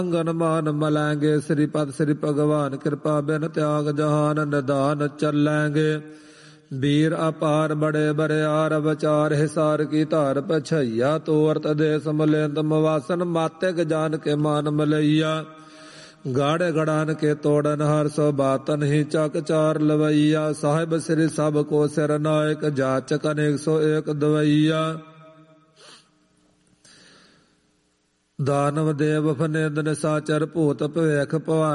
Gun ਮਾਨ ਮਲੈਂਗੇ। ਸ੍ਰੀਪਦ ਸ੍ਰੀ ਭਗਵਾਨ ਕਿਰਪਾ ਬਿਨ ਤਿਆਗ ਜਹਾਨ ਨਿਦਾਨ ਚੱਲੈਂਗੇ। ਵੀਰ ਅਪਾਰ ਬੜੇ ਬਰਿਆਰ ਵਿਚਾਰ ਹਿਸਾਰ ਕੀ ਧਾਰ ਪਛਈਆ। ਤੋਰਤ ਦੇਸ ਮਲਿੰਦ ਮਵਾਸਨ ਮਾਤਿਕ ਜਾਨ ਕੇ ਮਾਨ ਮਲਈਆ। ਗਾੜੇ ਗੜਾਨ ਕੇ ਤੋੜਨ ਹਰ ਸੋ ਬਾਤਨ ਹੀ ਚੱਕ ਚਾਰ ਲਵਈਆ। ਸਾਹਿਬ ਸ੍ਰੀ ਸਭ ਕੋ ਸਿਰ ਨਾਇਕ ਜਾਚਕ ਅਨੇਕ ਸੋ ਏਕ ਦਵਈਆ। ਦਾਨਵ ਦੇਵ ਫਨਿੰਦ ਨਿਸਾਚਰ ਭੂਤ ਭਵਿਖ ਭਵਾ